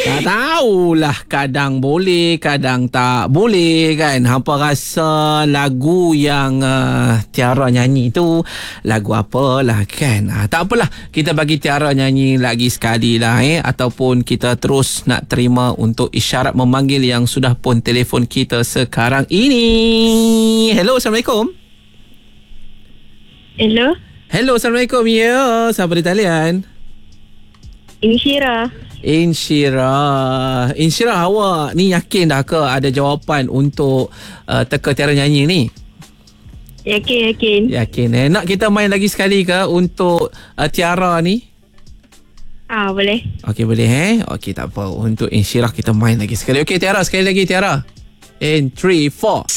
Tak tahulah, kadang boleh, kadang tak boleh kan. Hampa rasa lagu yang Tiara nyanyi tu lagu apalah kan. Tak apalah, kita bagi Tiara nyanyi lagi sekali lah ataupun kita terus nak terima untuk isyarat memanggil yang sudah pun telefon kita sekarang ini. Hello, Assalamualaikum. Hello. Hello, Assalamualaikum. Ya, siapa di talian? Insyira. Insyira, awak ni yakin dah ke ada jawapan untuk teka Tiara nyanyi ni? Yakin. Nak kita main lagi sekali ke untuk Tiara ni? Boleh. Okey, boleh Okey, tak apa. Untuk Insyira kita main lagi sekali. Okey, Tiara, sekali lagi Tiara. In 3, 4.